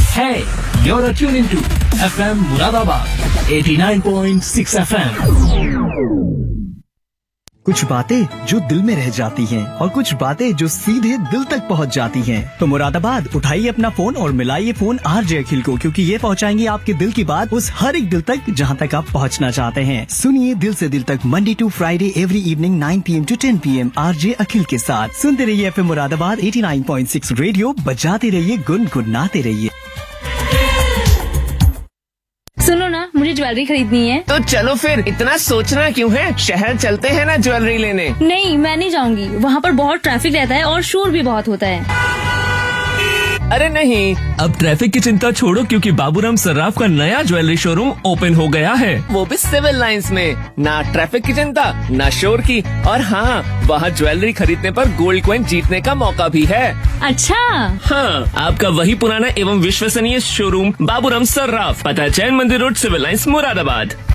Hey, you're tuned into FM Muradabad 89.6 FM. कुछ बातें जो दिल में रह जाती हैं और कुछ बातें जो सीधे दिल तक पहुंच जाती हैं। तो मुरादाबाद उठाइए अपना फोन और मिलाइए फोन आरजे अखिल को, क्योंकि ये पहुंचाएंगे आपके दिल की बात उस हर एक दिल तक जहां तक आप पहुंचना चाहते हैं। सुनिए दिल से दिल तक Monday to Friday every evening 9 PM to 10 PM RJ अखिल के साथ। सुनते रहिए एफएम मुरादाबाद 89.6 रेडियो, बजाते रहिए, गुनगुनाते रहिए। सुनो ना, मुझे ज्वेलरी खरीदनी है। तो चलो फिर, इतना सोचना क्यों है, शहर चलते हैं ना ज्वेलरी लेने। नहीं, मैं नहीं जाऊंगी, वहाँ पर बहुत ट्रैफिक रहता है और शोर भी बहुत होता है। अरे नहीं, अब ट्रैफिक की चिंता छोड़ो, क्योंकि बाबूराम सर्राफ का नया ज्वेलरी शोरूम ओपन हो गया है। वो भी सिविल लाइंस में। ना ट्रैफिक की चिंता, ना शोर की, और हाँ, वहाँ ज्वेलरी खरीदने पर गोल्ड कॉइन जीतने का मौका भी है। अच्छा, हाँ, आपका वही पुराना एवं विश्वसनीय शोरूम बाबूराम सर्राफ, पता चैन मंदिर रोड, सिविल लाइंस, मुरादाबाद।